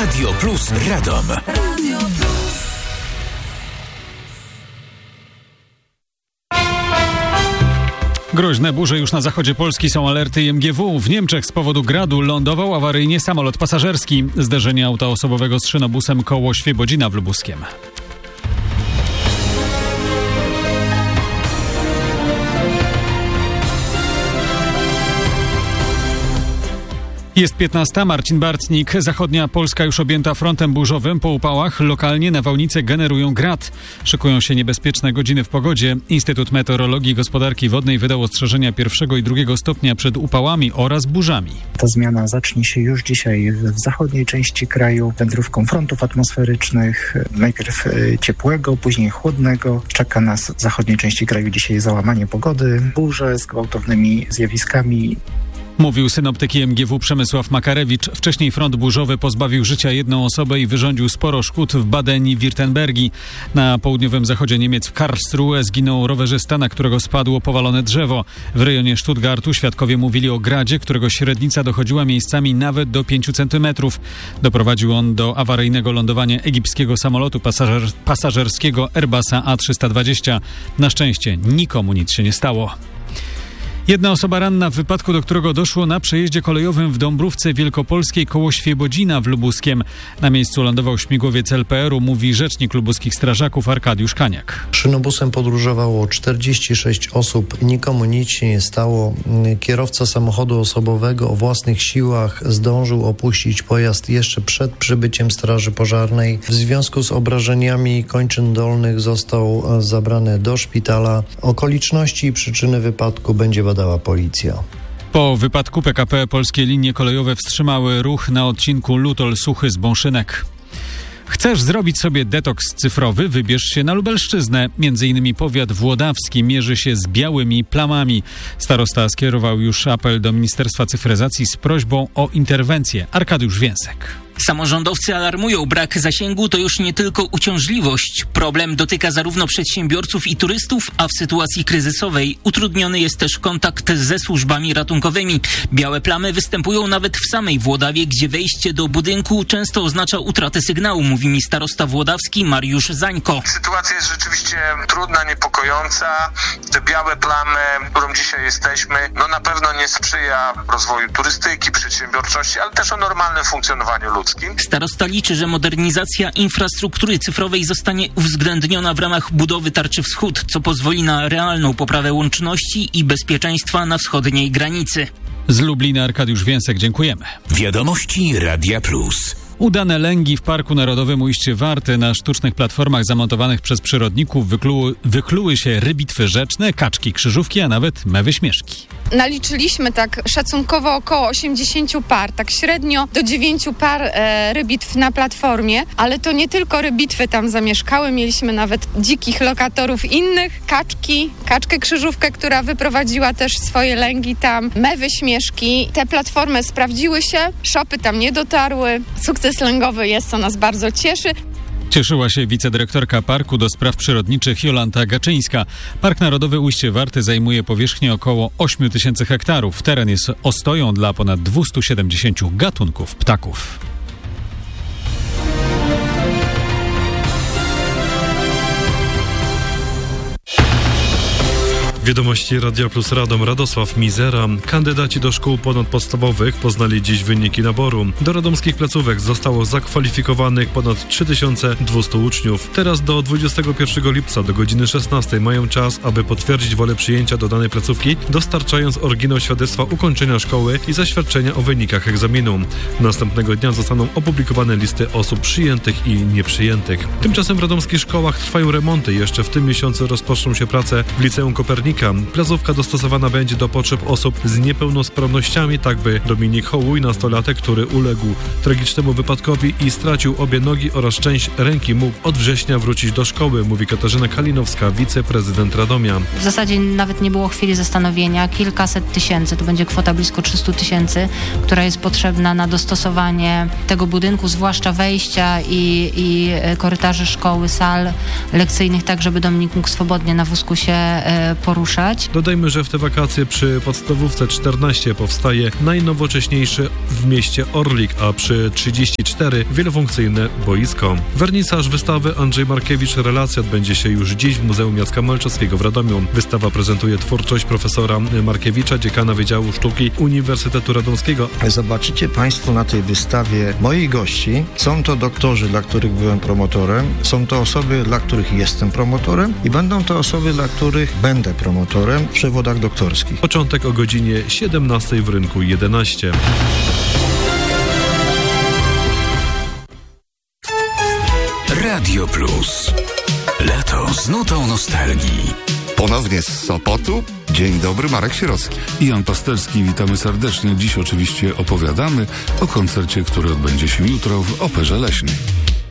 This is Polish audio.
Radio Plus Radom. Radio Plus. Groźne burze już na zachodzie Polski, są alerty IMGW. W Niemczech z powodu gradu lądował awaryjnie samolot pasażerski. Zderzenie auta osobowego z szynobusem koło Świebodzina w Lubuskiem. Jest 15. Marcin Bartnik. Zachodnia Polska już objęta frontem burzowym. Po upałach lokalnie nawałnice generują grad. Szykują się niebezpieczne godziny w pogodzie. Instytut Meteorologii i Gospodarki Wodnej wydał ostrzeżenia 1. i 2. stopnia przed upałami oraz burzami. Ta zmiana zacznie się już dzisiaj w zachodniej części kraju wędrówką frontów atmosferycznych. Najpierw ciepłego, później chłodnego. Czeka nas w zachodniej części kraju dzisiaj załamanie pogody, burze z gwałtownymi zjawiskami. Mówił synoptyk IMGW Przemysław Makarewicz. Wcześniej front burzowy pozbawił życia jedną osobę i wyrządził sporo szkód w Badeni-Wirtembergi. Na południowym zachodzie Niemiec w Karlsruhe zginął rowerzysta, na którego spadło powalone drzewo. W rejonie Stuttgartu świadkowie mówili o gradzie, którego średnica dochodziła miejscami nawet do 5 centymetrów. Doprowadził on do awaryjnego lądowania egipskiego samolotu pasażerskiego Airbusa A320. Na szczęście nikomu nic się nie stało. Jedna osoba ranna w wypadku, do którego doszło na przejeździe kolejowym w Dąbrówce Wielkopolskiej koło Świebodzina w Lubuskiem. Na miejscu lądował śmigłowiec LPR-u, mówi rzecznik lubuskich strażaków Arkadiusz Kaniak. Szynobusem podróżowało 46 osób, nikomu nic się nie stało. Kierowca samochodu osobowego o własnych siłach zdążył opuścić pojazd jeszcze przed przybyciem straży pożarnej. W związku z obrażeniami kończyn dolnych został zabrany do szpitala. Okoliczności i przyczyny wypadku będzie badała policja. Po wypadku PKP Polskie Linie Kolejowe wstrzymały ruch na odcinku Lutol-Suchy z Bąszynek. Chcesz zrobić sobie detoks cyfrowy? Wybierz się na Lubelszczyznę. Między innymi powiat włodawski mierzy się z białymi plamami. Starosta skierował już apel do Ministerstwa Cyfryzacji z prośbą o interwencję. Arkadiusz Więsek. Samorządowcy alarmują, brak zasięgu to już nie tylko uciążliwość. Problem dotyka zarówno przedsiębiorców i turystów, a w sytuacji kryzysowej utrudniony jest też kontakt ze służbami ratunkowymi. Białe plamy występują nawet w samej Włodawie, gdzie wejście do budynku często oznacza utratę sygnału, mówi mi starosta włodawski Mariusz Zańko. Sytuacja jest rzeczywiście trudna, niepokojąca. Te białe plamy, którą dzisiaj jesteśmy, na pewno nie sprzyja rozwoju turystyki, przedsiębiorczości, ale też o normalnym funkcjonowaniu ludzkim. Starosta liczy, że modernizacja infrastruktury cyfrowej zostanie uwzględniona w ramach budowy Tarczy Wschód, co pozwoli na realną poprawę łączności i bezpieczeństwa na wschodniej granicy. Z Lublina Arkadiusz Więsek, dziękujemy. Wiadomości Radia Plus. Udane lęgi w Parku Narodowym Ujście Warty. Na sztucznych platformach zamontowanych przez przyrodników wykluły się rybitwy rzeczne, kaczki, krzyżówki, a nawet mewy śmieszki. Naliczyliśmy tak szacunkowo około 80 par, tak średnio do 9 par rybitw na platformie, ale to nie tylko rybitwy tam zamieszkały, mieliśmy nawet dzikich lokatorów innych, kaczkę krzyżówkę, która wyprowadziła też swoje lęgi tam, mewy śmieszki. Te platformy sprawdziły się, szopy tam nie dotarły, sukces lęgowy jest, co nas bardzo cieszy. Cieszyła się wicedyrektorka Parku do Spraw Przyrodniczych Jolanta Gaczyńska. Park Narodowy Ujście Warty zajmuje powierzchnię około 8 000 hektarów. Teren jest ostoją dla ponad 270 gatunków ptaków. Wiadomości Radia Plus Radom. Radosław Mizera. Kandydaci do szkół ponadpodstawowych poznali dziś wyniki naboru. Do radomskich placówek zostało zakwalifikowanych ponad 3200 uczniów. Teraz do 21 lipca do godziny 16 mają czas, aby potwierdzić wolę przyjęcia do danej placówki, dostarczając oryginał świadectwa ukończenia szkoły i zaświadczenia o wynikach egzaminu. Następnego dnia zostaną opublikowane listy osób przyjętych i nieprzyjętych. Tymczasem w radomskich szkołach trwają remonty. Jeszcze w tym miesiącu rozpoczną się prace w Liceum Kopernika. Placówka dostosowana będzie do potrzeb osób z niepełnosprawnościami, tak by Dominik Hołuj, nastolatek, który uległ tragicznemu wypadkowi i stracił obie nogi oraz część ręki, mógł od września wrócić do szkoły, mówi Katarzyna Kalinowska, wiceprezydent Radomia. W zasadzie nawet nie było chwili zastanowienia. Kilkaset tysięcy, to będzie kwota blisko 300 000, która jest potrzebna na dostosowanie tego budynku, zwłaszcza wejścia i korytarzy szkoły, sal lekcyjnych, tak żeby Dominik mógł swobodnie na wózku się poruszać. ruszać. Dodajmy, że w te wakacje przy podstawówce 14 powstaje najnowocześniejszy w mieście Orlik, a przy 34 wielofunkcyjne boisko. Wernisaż wystawy Andrzej Markiewicz Relacja odbędzie się już dziś w Muzeum Jacka Malczewskiego w Radomiu. Wystawa prezentuje twórczość profesora Markiewicza, dziekana Wydziału Sztuki Uniwersytetu Radomskiego. Zobaczycie Państwo na tej wystawie moich gości. Są to doktorzy, dla których byłem promotorem, są to osoby, dla których jestem promotorem i będą to osoby, dla których będę promotorem w przewodach doktorskich. Początek o godzinie 17 w Rynku 11. Radio Plus. Lato z nutą nostalgii. Ponownie z Sopotu. Dzień dobry, Marek Sierocki. I Jan Pastelski, witamy serdecznie. Dziś oczywiście opowiadamy o koncercie, który odbędzie się jutro w Operze Leśnej.